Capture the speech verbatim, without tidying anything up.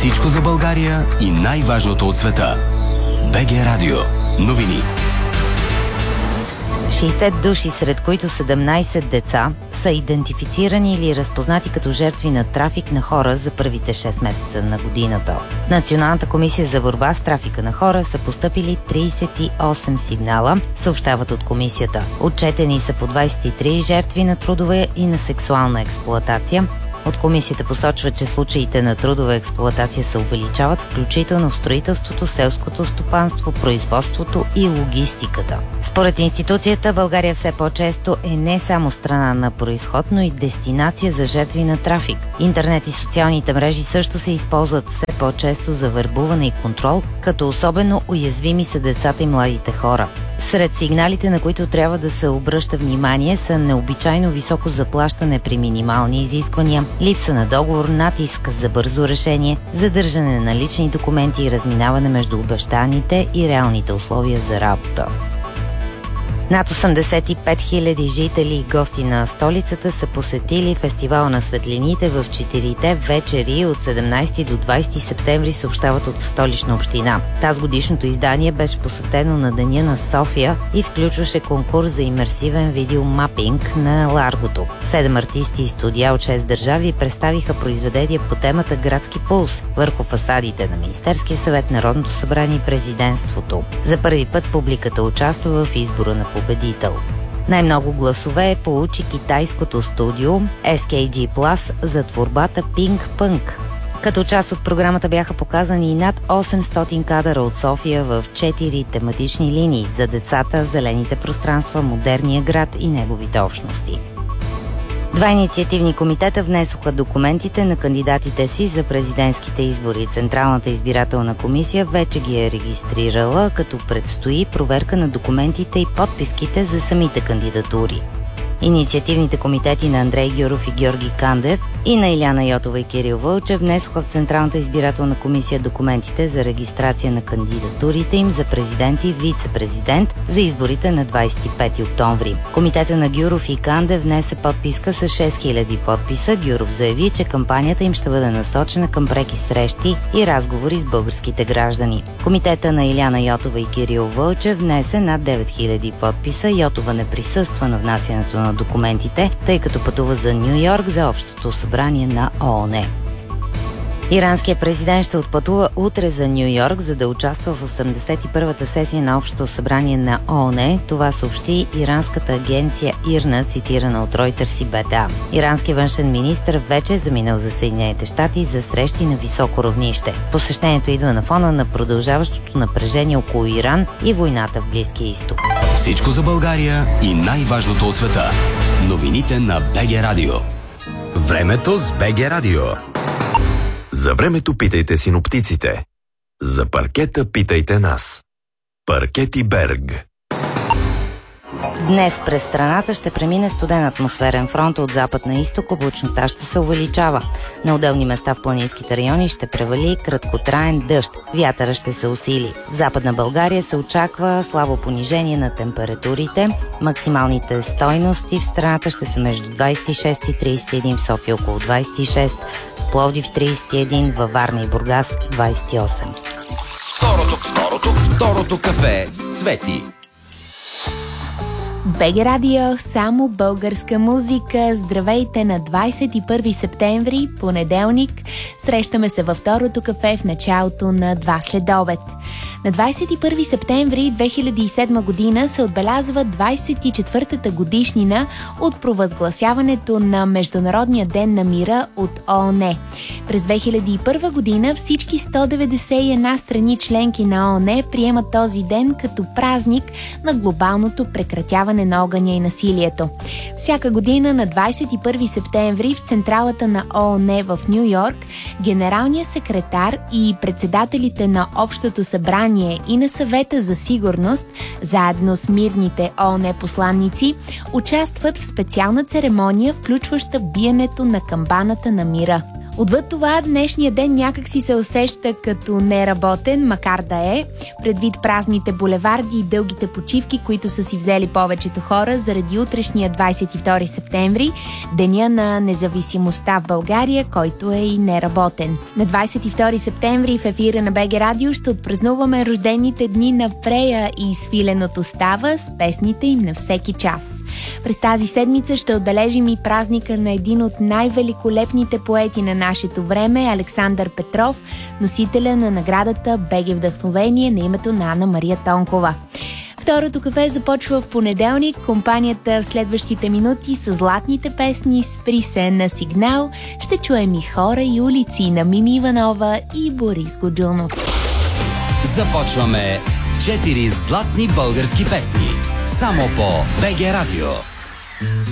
Всичко за България и най-важното от света. БГ Радио. Новини. шейсет души, сред които седемнайсет деца, са идентифицирани или разпознати като жертви на трафик на хора за първите шест месеца на годината. В Националната комисия за борба с трафика на хора са постъпили трийсет и осем сигнала, съобщават от комисията. Отчетени са по двайсет и три жертви на трудова и на сексуална експлоатация. От комисията посочва, че случаите на трудова експлоатация се увеличават, включително в строителството, селското стопанство, производството и логистиката. Според институцията, България все по-често е не само страна на произход, но и дестинация за жертви на трафик. Интернет и социалните мрежи също се използват все по-често за вербуване и контрол, като особено уязвими са децата и младите хора. Сред сигналите, на които трябва да се обръща внимание, са необичайно високо заплащане при минимални изисквания, липса на договор, натиск за бързо решение, задържане на лични документи и разминаване между обещаните и реалните условия за работа. Над осемдесет и пет хиляди жители и гости на столицата са посетили фестивала на светлините в четирите вечери от седемнайсети до двайсети септември, съобщават от Столична община. Тази годишното издание беше посветено на Деня на София и включваше конкурс за имерсивен видеомапинг на Ларгото. Седем артисти и студия от шест държави представиха произведения по темата Градски пулс върху фасадите на Министерския съвет, Народното събрание и президентството. За първи път публиката участва в избора на победител. Най-много гласове получи китайското студио Ес Кей Джи Plus за творбата Pink Punk. Като част от програмата бяха показани и над осемстотин кадъра от София в четири тематични линии за децата, зелените пространства, модерния град и неговите общности. Два инициативни комитета внесоха документите на кандидатите си за президентските избори. Централната избирателна комисия вече ги е регистрирала, като предстои проверка на документите и подписките за самите кандидатури. Инициативните комитети на Андрей Гюров и Георги Кандев и на Иляна Йотова и Кирил Вълчев внесоха в Централната избирателна комисия документите за регистрация на кандидатурите им за президент и вице-президент за изборите на двайсет и пети октомври. Комитета на Гюров и Кандев внесе подписка с шест хиляди подписа. Гюров заяви, че кампанията им ще бъде насочена към преки срещи и разговори с българските граждани. Комитета на Иляна Йотова и Кирил Вълчев внесе над девет хиляди подписа. Йотова не присъства на внасянето на документите, тъй като пътува за Ню Йорк за общото събрание на ООН. Иранският президент ще отпътува утре за Ню Йорк, за да участва в осемдесет и първата сесия на общото събрание на ООН. Това съобщи иранската агенция ИРНА, цитирана от Reuters и Б Т А. Иранският външен министър вече е заминал за Съединените щати за срещи на високо равнище. Посещението идва на фона на продължаващото напрежение около Иран и войната в Близкия изток. Всичко за България и най-важното от света. Новините на БГ Радио. Времето с БГ Радио. За времето питайте синоптиците. За паркета питайте нас. Паркети Берг. Днес през страната ще премине студен атмосферен фронт от запад на изток, облачността ще се увеличава. На отделни места в планинските райони ще превали краткотраен дъжд. Вятъра ще се усили. В Западна България се очаква слабо понижение на температурите. Максималните стойности в страната ще са между двайсет и шест и трийсет и един, в София около двайсет и шест, в Пловдив трийсет и един, във Варна и Бургас двайсет и осем. Второто, второто, второто кафе с Цвети. БГ Радио, само българска музика. Здравейте на двайсет и първи септември, понеделник. Срещаме се във второто кафе в началото на два следобед. На двайсет и първи септември две хиляди и седма година се отбелязва двайсет и четвъртата годишнина от провъзгласяването на Международния ден на мира от ООН. През две хиляди и първа година всички сто деветдесет и една страни членки на ООН приемат този ден като празник на глобалното прекратяване на огъня и насилието. Всяка година на двайсет и първи септември в централата на ООН в Ню Йорк генералният секретар и председателите на Общото събрание и на Съвета за сигурност, заедно с мирните ООН посланници, участват в специална церемония, включваща биенето на камбаната на мира. Отвъд това, днешния ден някак си се усеща като неработен, макар да е, предвид празните булеварди и дългите почивки, които са си взели повечето хора заради утрешния двадесет и втори септември, деня на независимостта в България, който е и неработен. На двадесет и втори септември в ефира на БГ Радио ще отпразнуваме рождените дни на Прея и Свиленото става с песните им на всеки час. През тази седмица ще отбележим и празника на един от най-великолепните поети на нашето време, Александър Петров, носителя на наградата БГ Вдъхновение на името на Ана Мария Тонкова. Второто кафе започва в понеделник. Компанията в следващите минути с златните песни "Спри се" на Сигнал. Ще чуем и "Хора и улици" на Мими Иванова и Борис Годжунов. Започваме с четири златни български песни. Само по БГ Радио.